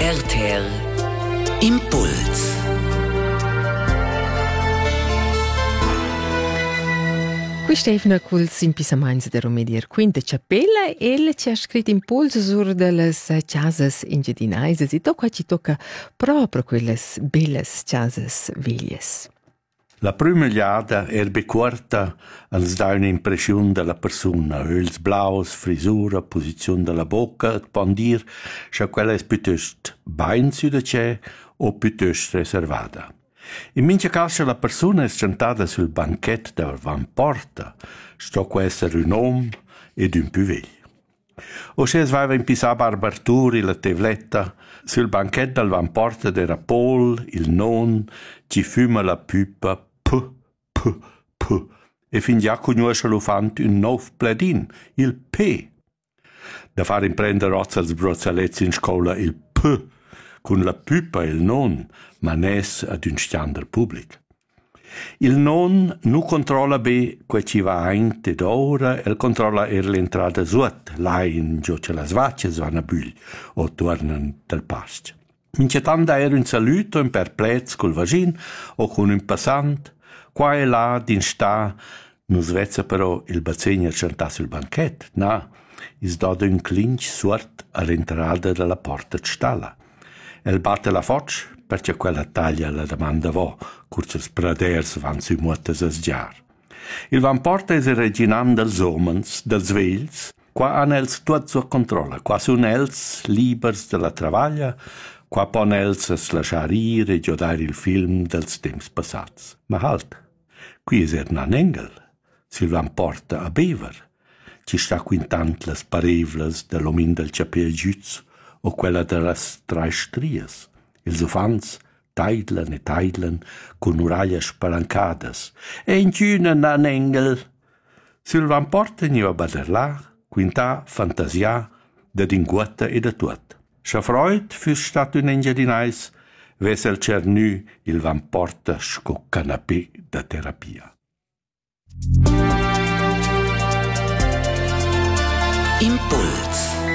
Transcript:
RTR Impuls. Qui Stefana culs impisamains de Romedier Quinta Chapella e ci ha scritto Impuls sur delle casas ingedinaises e tocca ci tocca proprio quelle belle casas veglies. La prima liada erbe corta ens dà un'impressione della persona, öls blaus, frisura, posizione della bocca, et pon dir che quella è piuttosto bain su da c'è o piuttosto reservata. In mince caso la persona è sentata sul banchetto davanti porta, sto può essere un uomo ed un più veglio. O se svaiva in pisa barbarturi la tevletta, sul banchetto davanti porta era Paul, il non, ci fuma la pipa, e fin già conosce l'ufante un nuovo pledin, il P. Da far imprendere rozza als brozzaletti in scuola il P, con la pipa il non, ma nes ad un standard pubblico. Il non controlla be quel ci va aint ed ora, e controlla l'entrata suot, là in giù c'è la svaccia svana bugl, o tornan dal pasto. Mince tanda era un saluto, un perplez col vagin, o con un passant, qua e là din sta, non svezza però il bazzegno c'entà sul banchetto, na, is doda un clinch suort all'entrata della porta stalla. El batte la foc, perché quella taglia la domanda vo, curze spraders van sui muotes a sgiar. Il van porta es il reginam dels omens, dels vegls, qua han els tuot so controlla, qua sun els libers de la travaglia, qua pon els es lasciar ir e giodare il film dels temps passats. Ma halt, qui es nan engel, sil van porta a bever, ci sta quintant las parevlas de l'omin del capell giuts o quella de las trai strias. Els ufants taidlan e taidlan con uraglia spalancadas. E in giuna nan engel, sil van porta ni va baderlar, quintà fantasia de dinguetta e de tuot. Scha freud fürs stat un engiadinais, vesel cernu il van porta sco canapé da terapia. Impuls.